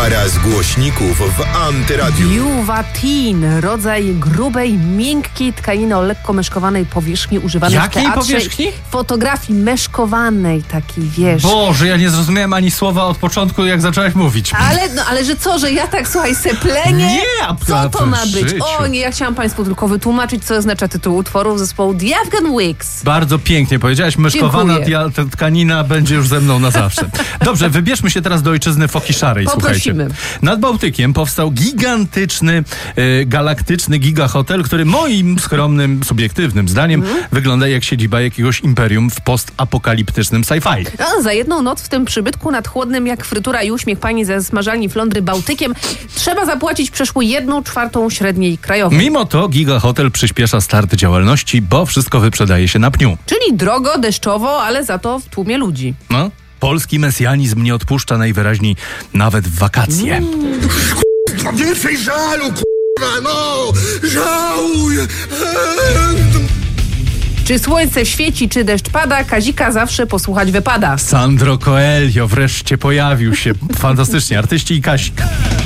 Para z głośników w Antyradiu. Juvatin, rodzaj grubej, miękkiej tkaniny o lekko meszkowanej powierzchni używanej Jakiej w teatrze. powierzchni? Fotografii meszkowanej takiej, wiesz. Boże, ja nie zrozumiałem ani słowa od początku, jak zaczęłaś mówić. Ale że co, że ja tak, słuchaj, seplenie? Nie, Co to ma być? życiu. O nie, ja chciałam Państwu tylko wytłumaczyć, co oznacza tytuł utworu zespołu The Afghan Wigs. Bardzo pięknie powiedziałaś, myszkowana tkanina będzie już ze mną na zawsze. Dobrze, wybierzmy się teraz do ojczyzny foki szarej, Poprosimy. słuchajcie. Nad Bałtykiem powstał gigantyczny, galaktyczny gigahotel, który moim skromnym, subiektywnym zdaniem wygląda jak siedziba jakiegoś imperium w postapokaliptycznym sci-fi. A za jedną noc w tym przybytku nad chłodnym jak frytura i uśmiech pani ze smażalni Flądry Bałtykiem trzeba zapłacić przeszło 1/4 średniej krajowej. Mimo to gigahotel przyspiesza start działalności, bo wszystko wyprzedaje się na pniu. Czyli drogo, deszczowo, ale za to w tłumie ludzi. No, polski mesjanizm nie odpuszcza najwyraźniej nawet w wakacje. Więcej żalu, no! Żałuj! Czy słońce świeci, czy deszcz pada, Kazika zawsze posłuchać wypada. Sandro Coelho wreszcie pojawił się. Fantastycznie, artyści i Kasik.